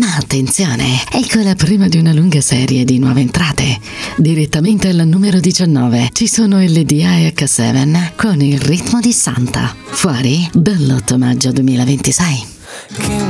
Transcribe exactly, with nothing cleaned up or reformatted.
Ma attenzione, ecco la prima di una lunga serie di nuove entrate. Direttamente al numero diciannove ci sono L D A e H sette con Il ritmo di Santa, fuori dall'otto maggio duemilaventisei.